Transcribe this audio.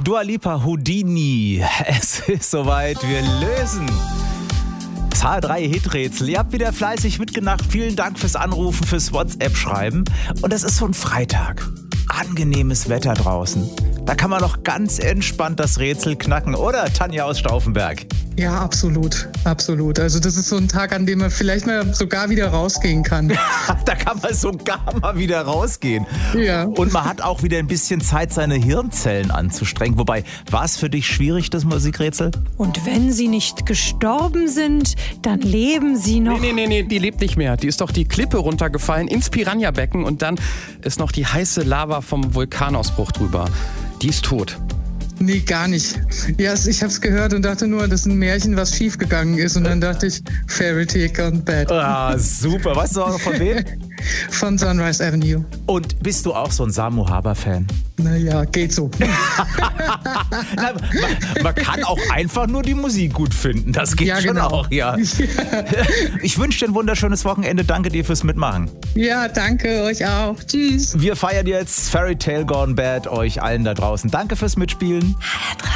Dua Lipa, Houdini. Es ist soweit, wir lösen das HR3-Hiträtsel. Ihr habt wieder fleißig mitgemacht. Vielen Dank fürs Anrufen, fürs WhatsApp-Schreiben. Und es ist so ein Freitag. Angenehmes Wetter draußen. Da kann man doch ganz entspannt das Rätsel knacken, oder, Tanja aus Stauffenberg? Ja, absolut, absolut. Also das ist so ein Tag, an dem man vielleicht mal sogar wieder rausgehen kann. Da kann man sogar mal wieder rausgehen. Ja. Und man hat auch wieder ein bisschen Zeit, seine Hirnzellen anzustrengen. Wobei, war es für dich schwierig, das Musikrätsel? Und wenn sie nicht gestorben sind, dann leben sie noch. Nee, die lebt nicht mehr. Die ist doch die Klippe runtergefallen ins Piranha-Becken und dann ist noch die heiße Lava vom Vulkanausbruch drüber. Die ist tot. Nee, gar nicht. Ja, ich habe es gehört und dachte nur, das ist ein Märchen, was schiefgegangen ist. Und dann dachte ich, Fairy Tale Gone Bad. Ah, super. Weißt du auch noch von wem? Von Sunrise Avenue. Und bist du auch so ein Samu Haber-Fan? Naja, geht so. Na, man kann auch einfach nur die Musik gut finden. Das geht ja, schon genau. Auch, ja. Ich wünsche dir ein wunderschönes Wochenende. Danke dir fürs Mitmachen. Ja, danke euch auch. Tschüss. Wir feiern jetzt Fairy Tale Gone Bad euch allen da draußen. Danke fürs Mitspielen.